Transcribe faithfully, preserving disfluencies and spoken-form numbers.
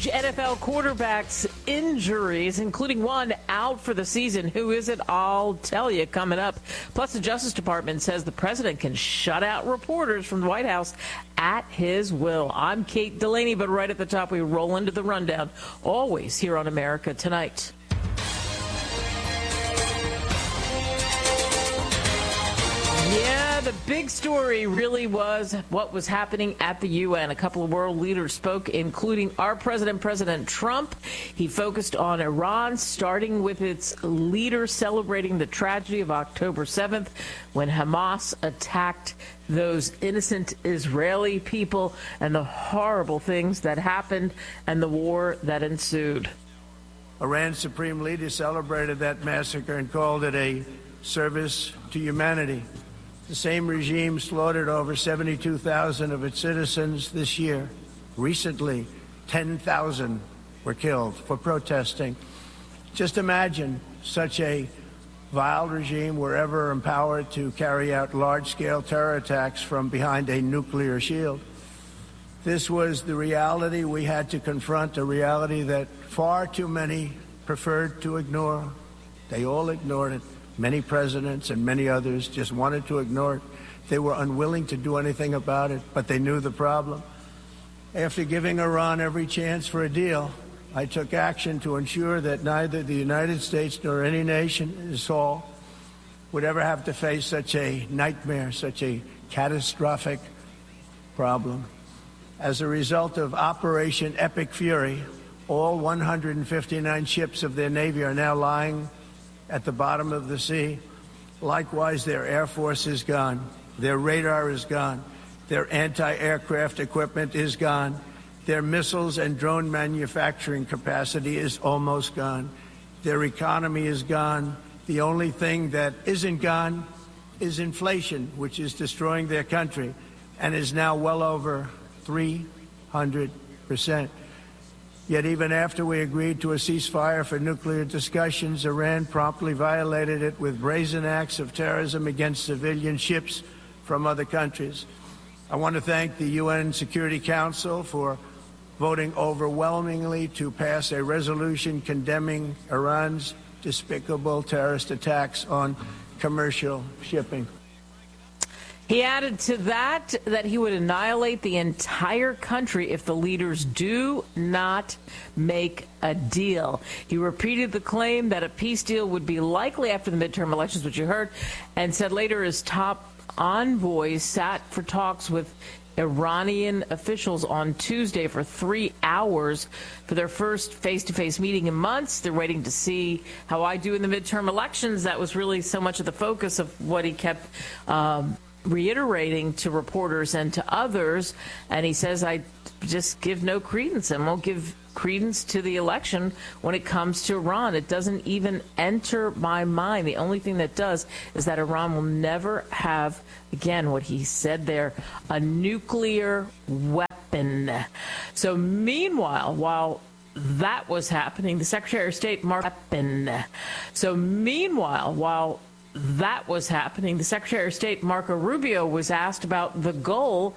huge N F L quarterbacks injuries, including one out for the season. Who is it? I'll tell you coming up. Plus, the Justice Department says the president can shut out reporters from the White House at his will. I'm Kate Delaney, but right at the top, we roll into the rundown, always here on America Tonight. Yeah, the big story really was what was happening at the U N. A couple of world leaders spoke, including our president, President Trump. He focused on Iran, starting with its leader celebrating the tragedy of October seventh, when Hamas attacked those innocent Israeli people and the horrible things that happened and the war that ensued. Iran's supreme leader celebrated that massacre and called it a service to humanity. The same regime slaughtered over seventy-two thousand of its citizens this year. Recently, ten thousand were killed for protesting. Just imagine such a vile regime were ever empowered to carry out large-scale terror attacks from behind a nuclear shield. This was the reality we had to confront, a reality that far too many preferred to ignore. They all ignored it. Many presidents and many others just wanted to ignore it. They were unwilling to do anything about it, but they knew the problem. After giving Iran every chance for a deal, I took action to ensure that neither the United States nor any nation in Saul would ever have to face such a nightmare, such a catastrophic problem. As a result of Operation Epic Fury, all one hundred fifty-nine ships of their Navy are now lying at the bottom of the sea. Likewise, their Air Force is gone. Their radar is gone. Their anti-aircraft equipment is gone. Their missiles and drone manufacturing capacity is almost gone. Their economy is gone. The only thing that isn't gone is inflation, which is destroying their country and is now well over three hundred percent. Yet even after we agreed to a ceasefire for nuclear discussions, Iran promptly violated it with brazen acts of terrorism against civilian ships from other countries. I want to thank the U N Security Council for voting overwhelmingly to pass a resolution condemning Iran's despicable terrorist attacks on commercial shipping. He added to that that he would annihilate the entire country if the leaders do not make a deal. He repeated the claim that a peace deal would be likely after the midterm elections, which you heard, and said later his top envoys sat for talks with Iranian officials on Tuesday for three hours for their first face-to-face meeting in months. They're waiting to see how I do in the midterm elections. That was really so much of the focus of what he kept um, reiterating to reporters and to others. And he says, I just give no credence and won't give credence to the election when it comes to Iran. It doesn't even enter my mind. The only thing that does is that Iran will never have, again, what he said there, a nuclear weapon. So meanwhile, while that was happening, the Secretary of State, Mark weapon. So meanwhile, while that was happening, the Secretary of State, Marco Rubio, was asked about the goal